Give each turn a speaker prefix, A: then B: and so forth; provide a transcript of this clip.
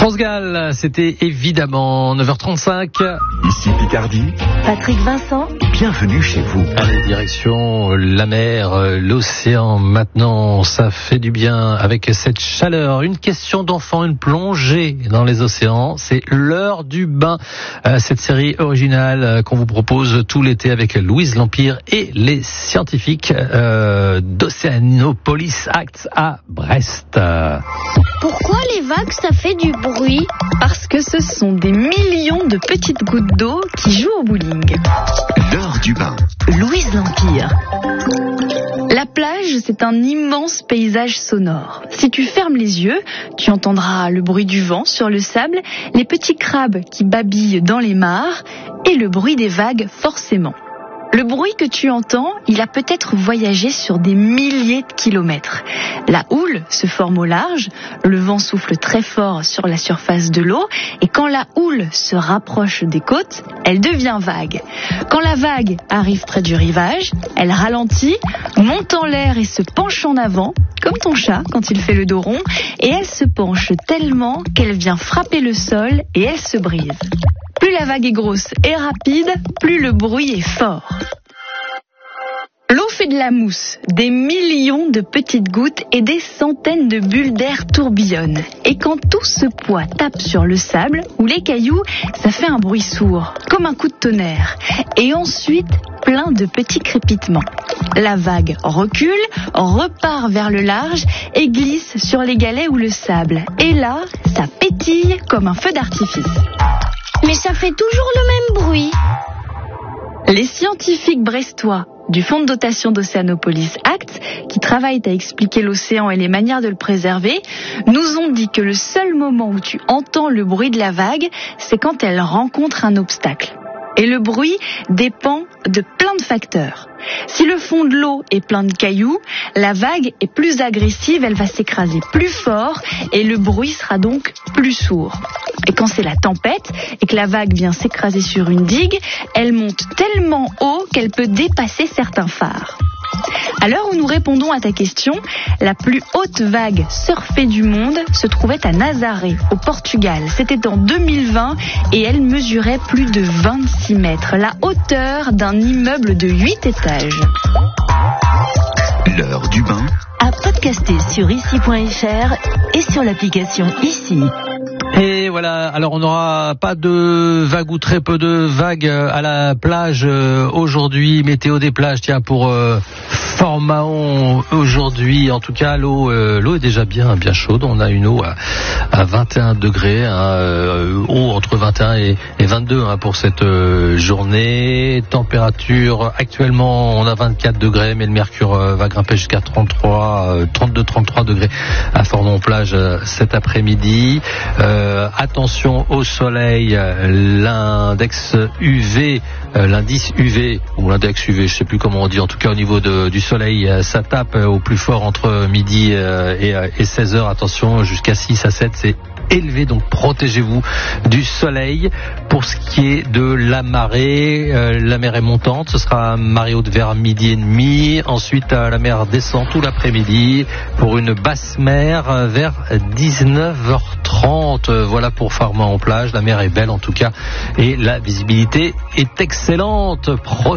A: France Gall, c'était évidemment 9h35.
B: Ici Picardie.
C: Patrick Vincent.
B: Bienvenue chez vous.
A: Allez, direction la mer, l'océan. Maintenant, ça fait du bien avec cette chaleur. Une question d'enfant, une plongée dans les océans. C'est l'heure du bain. Cette série originale qu'on vous propose tout l'été avec Louise Lampire et les scientifiques d'Oceanopolis Act à Brest.
D: Pourquoi les vagues, ça fait du bruit?
C: Parce que ce sont des millions de petites gouttes d'eau qui jouent au bowling.
B: L'heure du bain.
C: Louise Lampire. La plage, c'est un immense paysage sonore. Si tu fermes les yeux, tu entendras le bruit du vent sur le sable, les petits crabes qui babillent dans les mares et le bruit des vagues forcément. Le bruit que tu entends, il a peut-être voyagé sur des milliers de kilomètres. La houle se forme au large, le vent souffle très fort sur la surface de l'eau et quand la houle se rapproche des côtes, elle devient vague. Quand la vague arrive près du rivage, elle ralentit, monte en l'air et se penche en avant, comme ton chat quand il fait le dos rond, et elle se penche tellement qu'elle vient frapper le sol et elle se brise. Plus la vague est grosse et rapide, plus le bruit est fort. L'eau fait de la mousse, des millions de petites gouttes et des centaines de bulles d'air tourbillonnent. Et quand tout ce poids tape sur le sable ou les cailloux, ça fait un bruit sourd, comme un coup de tonnerre. Et ensuite, plein de petits crépitements. La vague recule, repart vers le large et glisse sur les galets ou le sable. Et là, ça pétille comme un feu d'artifice.
D: Mais ça fait toujours le même bruit.
C: Les scientifiques brestois du Fonds de dotation d'Oceanopolis Act, qui travaillent à expliquer l'océan et les manières de le préserver, nous ont dit que le seul moment où tu entends le bruit de la vague, c'est quand elle rencontre un obstacle. Et le bruit dépend de plein de facteurs. Si le fond de l'eau est plein de cailloux, la vague est plus agressive, elle va s'écraser plus fort et le bruit sera donc plus sourd. Et quand c'est la tempête et que la vague vient s'écraser sur une digue, elle monte tellement haut qu'elle peut dépasser certains phares. À l'heure où nous répondons à ta question, la plus haute vague surfée du monde se trouvait à Nazaré, au Portugal. C'était en 2020 et elle mesurait plus de 26 mètres, la hauteur d'un immeuble de 8 étages.
B: L'heure du bain.
C: À podcaster sur ici.fr et sur l'application Ici.
A: Et voilà, alors on n'aura pas de vagues ou très peu de vagues à la plage aujourd'hui. Météo des plages, tiens, pour Fort-Mahon aujourd'hui. En tout cas, l'eau est déjà bien chaude. On a une eau à 21 degrés, eau entre 21 et 22 pour cette journée. Température, actuellement, on a 24 degrés, mais le mercure va grimper jusqu'à 32-33 degrés à Fort-Mahon-Plage cet après-midi. Attention au soleil, l'index UV, l'indice UV ou l'index UV, je sais plus comment on dit, en tout cas au niveau du soleil, ça tape au plus fort entre midi et 16h. Attention, jusqu'à 6 à 7, c'est élevé, donc protégez-vous du soleil. Pour ce qui est de la marée, la mer est montante, ce sera marée haute vers midi et demi. Ensuite, la mer descend tout l'après-midi pour une basse mer vers 19h30. Voilà pour Fort-Mahon-Plage. La mer est belle en tout cas et la visibilité est excellente.